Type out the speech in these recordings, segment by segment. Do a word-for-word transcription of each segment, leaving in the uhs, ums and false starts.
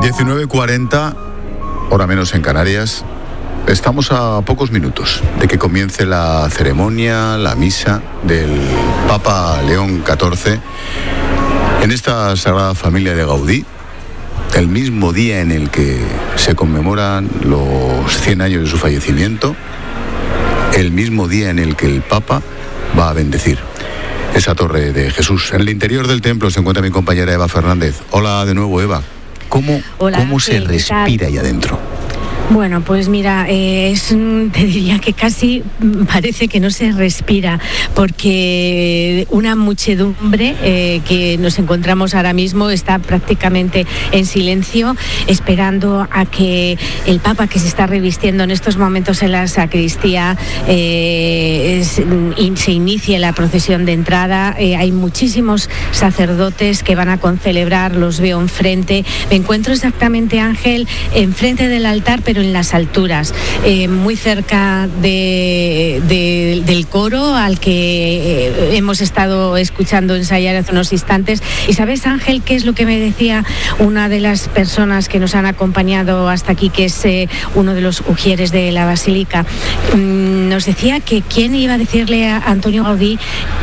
diecinueve cuarenta, hora menos en Canarias. Estamos a pocos minutos de que comience la ceremonia, la misa del Papa León catorce en esta Sagrada Familia de Gaudí, el mismo día en el que se conmemoran los cien años de su fallecimiento, el mismo día en el que el Papa va a bendecir esa torre de Jesús. En el interior del templo se encuentra mi compañera Eva Fernández. Hola de nuevo, Eva. ¿Cómo, Hola, cómo se ¿qué respira ahí adentro? Bueno, pues mira, eh, es, te diría que casi parece que no se respira, porque una muchedumbre eh, que nos encontramos ahora mismo está prácticamente en silencio, esperando a que el Papa, que se está revistiendo en estos momentos en la sacristía, eh, es, in, se inicie la procesión de entrada. Eh, hay muchísimos sacerdotes que van a concelebrar, los veo enfrente. Me encuentro exactamente, Ángel, enfrente del altar, pero en las alturas, eh, muy cerca de, de, del coro al que eh, hemos estado escuchando ensayar hace unos instantes. Y sabes, Ángel, qué es lo que me decía una de las personas que nos han acompañado hasta aquí, que es eh, uno de los ujieres de la Basílica. Mm, nos decía que quién iba a decirle a Antonio Gaudí,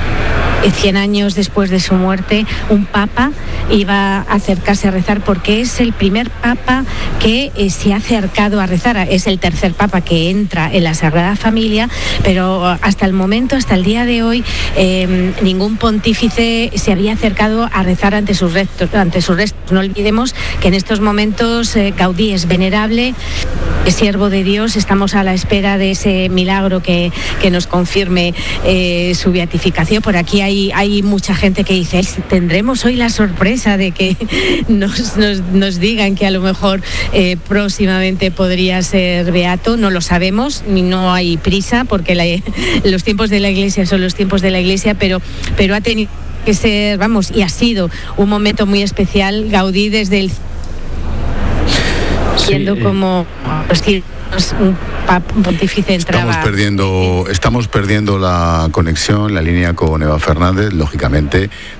cien años después de su muerte, un papa iba a acercarse a rezar, porque es el primer papa que eh, se ha acercado a rezar. Es el tercer papa que entra en la Sagrada Familia, pero hasta el momento, hasta el día de hoy, eh, ningún pontífice se había acercado a rezar ante sus restos. Ante sus restos. No olvidemos que en estos momentos eh, Gaudí es venerable, es siervo de Dios. Estamos a la espera de ese milagro que, que nos confirme eh, su beatificación. Por aquí hay Hay, hay mucha gente que dice, tendremos hoy la sorpresa de que nos, nos, nos digan que a lo mejor eh, próximamente podría ser beato. No lo sabemos, no hay prisa, porque la, los tiempos de la Iglesia son los tiempos de la Iglesia, pero, pero ha tenido que ser, vamos, y ha sido un momento muy especial. Gaudí desde el... Sí, siendo como... un pontífice entraba. Estamos perdiendo, estamos perdiendo la conexión, la línea con Eva Fernández. Lógicamente